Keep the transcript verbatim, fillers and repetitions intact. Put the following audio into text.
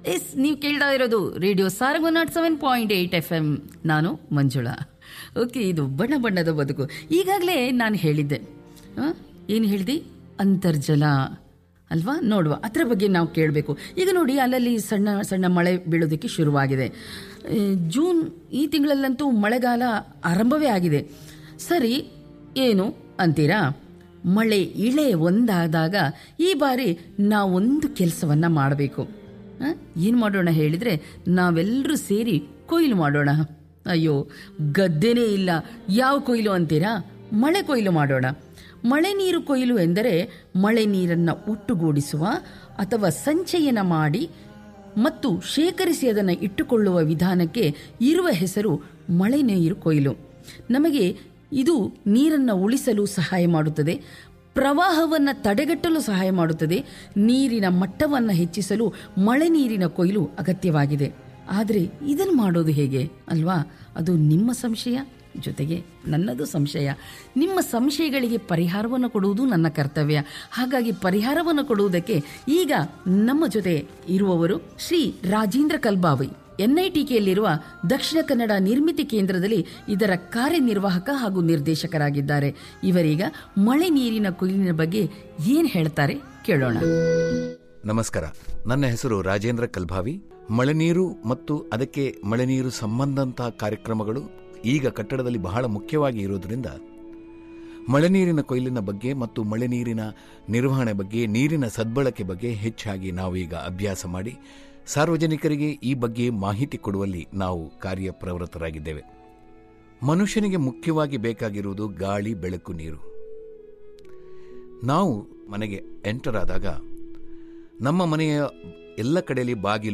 S, ನೀವು ಕೇಳ್ತಾ ಇರೋದು radio Sarang one not seven point eight F M. ನಾನು ಮಂಜುಳಾ. ಓಕೆ, ಇದು ಬಣ್ಣ ಬಣ್ಣದ ಬದುಕು. ಈಗಾಗಲೇ ನಾನು ಹೇಳಿದ್ದೆ, ಏನು ಹೇಳಿದೆ, ಅಂತರ್ಜಲ ಅಲ್ವಾ, ನೋಡುವ ಅದರ ಬಗ್ಗೆ ನಾವು ಕೇಳಬೇಕು. ಈಗ ನೋಡಿ, ಅಲ್ಲಲ್ಲಿ ಸಣ್ಣ ಸಣ್ಣ ಮಳೆ ಬೀಳೋದಕ್ಕೆ ಶುರುವಾಗಿದೆ. ಜೂನ್ ಈ ತಿಂಗಳಲ್ಲಂತೂ ಮಳೆಗಾಲ ಆರಂಭವೇ ಆಗಿದೆ. ಸರಿ, ಏನು ಅಂತೀರಾ? ಮಳೆ ಇಳೆ ಒಂದಾದಾಗ ಈ ಬಾರಿ ನಾವೊಂದು ಕೆಲಸವನ್ನು ಮಾಡಬೇಕು. ಏನು ಮಾಡೋಣ ಹೇಳಿದರೆ, ನಾವೆಲ್ಲರೂ ಸೇರಿ ಕೊಯ್ಲು ಮಾಡೋಣ. ಅಯ್ಯೋ, ಗದ್ದೆನೇ ಇಲ್ಲ, ಯಾವ ಕೊಯ್ಲು ಅಂತೀರಾ? ಮಳೆ ಕೊಯ್ಲು ಮಾಡೋಣ. ಮಳೆ ನೀರು ಕೊಯ್ಲು ಎಂದರೆ ಮಳೆ ನೀರನ್ನು ಒಟ್ಟುಗೂಡಿಸುವ ಅಥವಾ ಸಂಚಯನ ಮಾಡಿ ಮತ್ತು ಶೇಖರಿಸಿ ಅದನ್ನು ಇಟ್ಟುಕೊಳ್ಳುವ ವಿಧಾನಕ್ಕೆ ಇರುವ ಹೆಸರು ಮಳೆ ನೀರು ಕೊಯ್ಲು. ನಮಗೆ ಇದು ನೀರನ್ನು ಉಳಿಸಲು ಸಹಾಯ ಮಾಡುತ್ತದೆ, ಪ್ರವಾಹವನ್ನು ತಡೆಗಟ್ಟಲು ಸಹಾಯ ಮಾಡುತ್ತದೆ, ನೀರಿನ ಮಟ್ಟವನ್ನು ಹೆಚ್ಚಿಸಲು ಮಳೆ ನೀರಿನ ಕೊಯ್ಲು ಅಗತ್ಯವಾಗಿದೆ. ಆದರೆ ಇದನ್ನು ಮಾಡೋದು ಹೇಗೆ ಅಲ್ವಾ? ಅದು ನಿಮ್ಮ ಸಂಶಯ, ಜೊತೆಗೆ ನನ್ನದು ಸಂಶಯ. ನಿಮ್ಮ ಸಂಶಯಗಳಿಗೆ ಪರಿಹಾರವನ್ನು ಕೊಡುವುದು ನನ್ನ ಕರ್ತವ್ಯ. ಹಾಗಾಗಿ ಪರಿಹಾರವನ್ನು ಕೊಡುವುದಕ್ಕೆ ಈಗ ನಮ್ಮ ಜೊತೆ ಇರುವವರು ಶ್ರೀ ರಾಜೇಂದ್ರ ಕಲ್ಬಾವಿ, ಎನ್ಐಟಿಕೆಯಲ್ಲಿರುವ ದಕ್ಷಿಣ ಕನ್ನಡ ನಿರ್ಮಿತಿ ಕೇಂದ್ರದಲ್ಲಿ ಇದರ ಕಾರ್ಯನಿರ್ವಾಹಕ ಹಾಗೂ ನಿರ್ದೇಶಕರಾಗಿದ್ದಾರೆ. ಇವರೀಗ ಮಳೆ ನೀರಿನ ಕೊಯ್ಲಿನ ಬಗ್ಗೆ ಏನು ಹೇಳ್ತಾರೆ ಕೇಳೋಣ. ನಮಸ್ಕಾರ, ನನ್ನ ಹೆಸರು ರಾಜೇಂದ್ರ ಕಲ್ಬಾವಿ. ಮಳೆ ನೀರು ಮತ್ತು ಅದಕ್ಕೆ ಮಳೆ ನೀರು ಸಂಬಂಧಂತಹ ಕಾರ್ಯಕ್ರಮಗಳು ಈಗ ಕಟ್ಟಡದಲ್ಲಿ ಬಹಳ ಮುಖ್ಯವಾಗಿ ಇರುವುದರಿಂದ ಮಳೆ ನೀರಿನ ಕೊಯ್ಲಿನ ಬಗ್ಗೆ ಮತ್ತು ಮಳೆ ನೀರಿನ ನಿರ್ವಹಣೆ ಬಗ್ಗೆ, ನೀರಿನ ಸದ್ಬಳಕೆ ಬಗ್ಗೆ ಹೆಚ್ಚಾಗಿ ನಾವೀಗ ಅಭ್ಯಾಸ ಮಾಡಿ ಸಾರ್ವಜನಿಕರಿಗೆ ಈ ಬಗ್ಗೆ ಮಾಹಿತಿ ಕೊಡುವಲ್ಲಿ ನಾವು ಕಾರ್ಯಪ್ರವೃತ್ತರಾಗಿದ್ದೇವೆ. ಮನುಷ್ಯನಿಗೆ ಮುಖ್ಯವಾಗಿ ಬೇಕಾಗಿರುವುದು ಗಾಳಿ, ಬೆಳಕು, ನೀರು. ನಾವು ಮನೆಗೆ ಎಂಟರ್ ಆದಾಗ ನಮ್ಮ ಮನೆಯ ಎಲ್ಲ ಕಡೆಯಲ್ಲಿ ಬಾಗಿಲು